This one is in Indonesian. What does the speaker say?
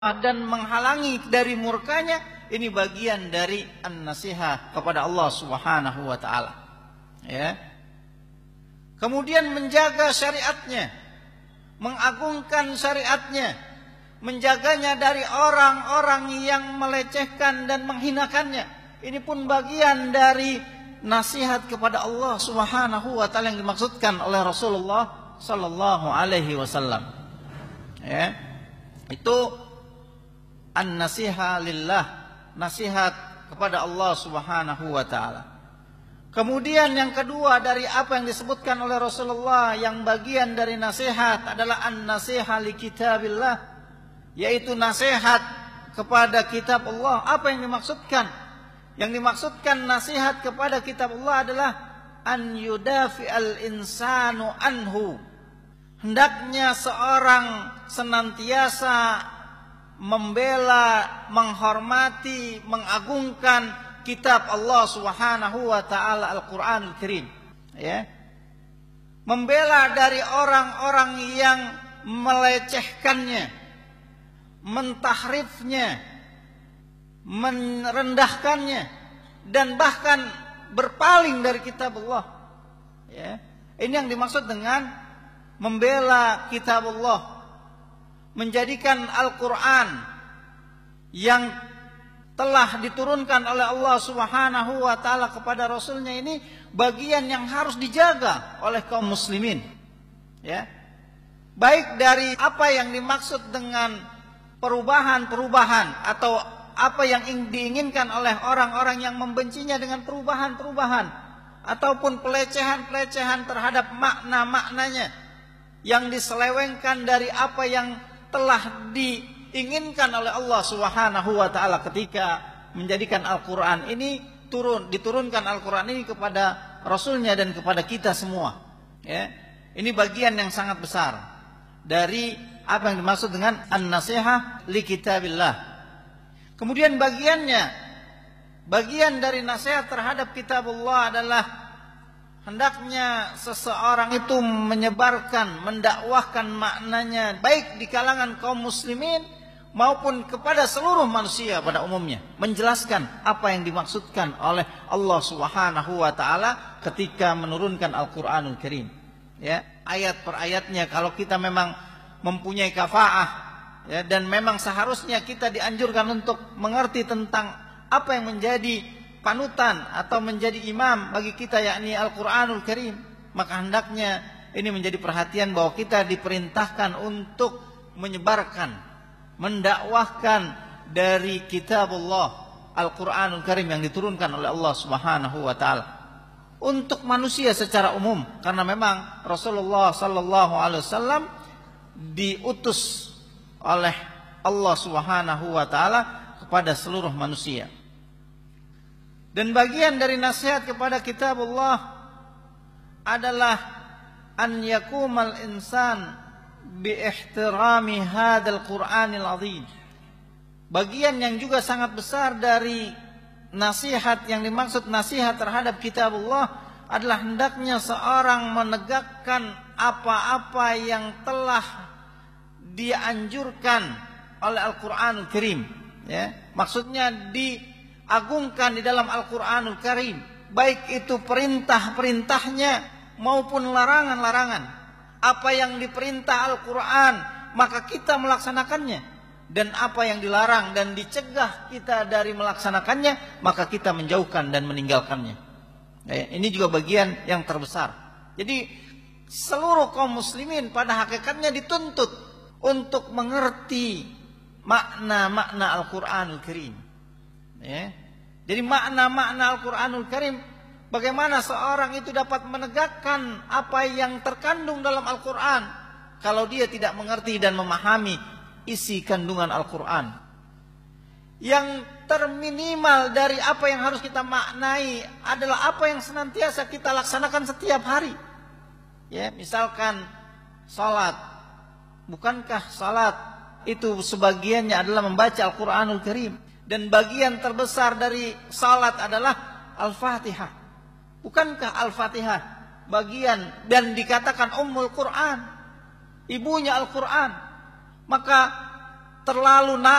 dan menghalangi dari murkanya, ini bagian dari an-nasihah kepada Allah Subhanahu wa taala. Ya. Kemudian menjaga syariatnya, mengagungkan syariatnya, menjaganya dari orang-orang yang melecehkan dan menghinakannya. Ini pun bagian dari nasihat kepada Allah Subhanahu wa taala yang dimaksudkan oleh Rasulullah sallallahu alaihi wasallam. Ya. Itu an-nasiha lillah, nasihat kepada Allah Subhanahu wa taala. Kemudian yang kedua dari apa yang disebutkan oleh Rasulullah yang bagian dari nasihat adalah an-nasiha li kitabillah, yaitu nasihat kepada kitab Allah. Apa yang dimaksudkan? Yang dimaksudkan nasihat kepada kitab Allah adalah an yudafi'al insanu anhu. Hendaknya seorang senantiasa membela, menghormati, mengagungkan kitab Allah Subhanahu wa taala Al-Qur'anul Karim, ya. Membela dari orang-orang yang melecehkannya, mentahrifnya, merendahkannya, dan bahkan berpaling dari kitab Allah, ya. Ini yang dimaksud dengan membela kitab Allah, menjadikan Al-Quran yang telah diturunkan oleh Allah Subhanahu wa taala kepada Rasulnya ini bagian yang harus dijaga oleh kaum muslimin, ya. Baik dari apa yang dimaksud dengan perubahan-perubahan atau apa yang diinginkan oleh orang-orang yang membencinya dengan perubahan-perubahan, ataupun pelecehan-pelecehan terhadap makna-maknanya yang diselewengkan dari apa yang telah diinginkan oleh Allah Subhanahu wa taala ketika menjadikan Al-Qur'an ini diturunkan Al-Qur'an ini kepada Rasulnya dan kepada kita semua, ya. Ini bagian yang sangat besar dari apa yang dimaksud dengan an-nasihah li kitabillah. Kemudian bagian dari nasihat terhadap kitab Allah adalah hendaknya seseorang itu menyebarkan, mendakwahkan maknanya baik di kalangan kaum muslimin maupun kepada seluruh manusia pada umumnya, menjelaskan apa yang dimaksudkan oleh Allah Subhanahu wa taala ketika menurunkan Al-Qur'anul Karim, ya. Ayat per ayatnya kalau kita memang mempunyai kafaah, ya, dan memang seharusnya kita dianjurkan untuk mengerti tentang apa yang menjadi panutan atau menjadi imam bagi kita, yakni Al-Qur'anul Karim, maka hendaknya ini menjadi perhatian bahwa kita diperintahkan untuk menyebarkan, mendakwahkan dari kitab Allah Al-Qur'anul Karim yang diturunkan oleh Allah Subhanahu wa taala untuk manusia secara umum, karena memang Rasulullah sallallahu alaihi wasallam diutus oleh Allah Subhanahu wa taala kepada seluruh manusia. Dan bagian dari nasihat kepada kitab Allah adalah an yakumal insan bi ihtirami hadzal Qur'anil azim. Bagian yang juga sangat besar dari nasihat yang dimaksud nasihat terhadap kitab Allah adalah hendaknya seorang menegakkan apa-apa yang telah dianjurkan oleh Al-Qur'anul Karim, ya. Maksudnya diagungkan di dalam Al-Qur'anul Karim, baik itu perintah-perintahnya maupun larangan-larangan. Apa yang diperintah Al-Qur'an maka kita melaksanakannya, dan apa yang dilarang dan dicegah kita dari melaksanakannya maka kita menjauhkan dan meninggalkannya, ya. Ini juga bagian yang terbesar. Jadi seluruh kaum muslimin pada hakikatnya dituntut untuk mengerti makna-makna Al-Qur'anul Karim, ya. Jadi makna-makna Al-Qur'anul Karim, bagaimana seorang itu dapat menegakkan apa yang terkandung dalam Al-Qur'an kalau dia tidak mengerti dan memahami isi kandungan Al-Qur'an. Yang terminimal dari apa yang harus kita maknai adalah apa yang senantiasa kita laksanakan setiap hari, ya. Misalkan salat, bukankah salat itu sebagiannya adalah membaca Al-Qur'anul Karim, dan bagian terbesar dari salat adalah Al-Fatihah. Bukankah Al-Fatihah bagian dan dikatakan Ummul Quran, ibunya Al-Quran? Maka terlalu